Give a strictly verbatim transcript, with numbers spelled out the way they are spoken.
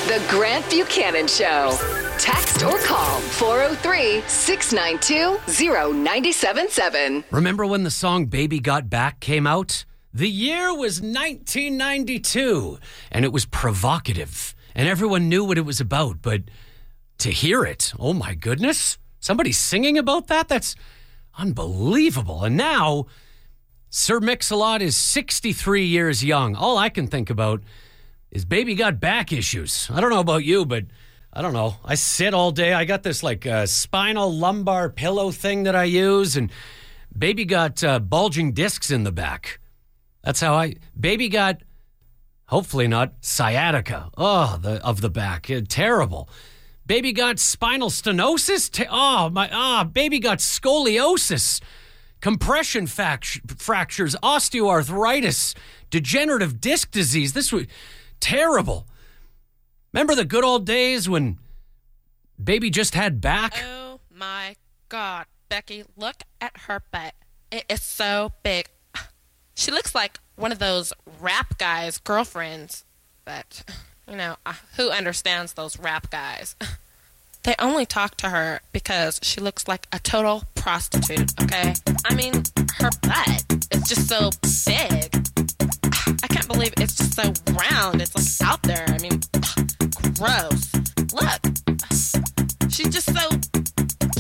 The Grant Buchanan Show. Text or call four oh three, six nine two, oh nine seven seven. Remember when the song Baby Got Back came out? The year was nineteen ninety-two, and it was provocative, and everyone knew what it was about, but to hear it, oh my goodness, somebody singing about that? That's unbelievable. And now, Sir Mix-a-Lot is sixty-three years young. All I can think about is Baby Got Back issues. I don't know about you, but I don't know. I sit all day. I got this like uh, spinal lumbar pillow thing that I use, and Baby got uh, bulging discs in the back. That's how I... Baby got, hopefully not, sciatica. Oh, the of the back. Uh, terrible. Baby got spinal stenosis. Te- oh, my... Ah, oh, baby got scoliosis. Compression fact- fractures. Osteoarthritis. Degenerative disc disease. This was terrible. Remember the good old days when baby just had back? Oh, my God. Becky, look at her butt. It is so big. She looks like one of those rap guys' girlfriends, but, you know, uh, who understands those rap guys? They only talk to her because she looks like a total prostitute, okay? I mean, her butt is just so big. I can't believe it's just so round. It's like out there. I mean, gross.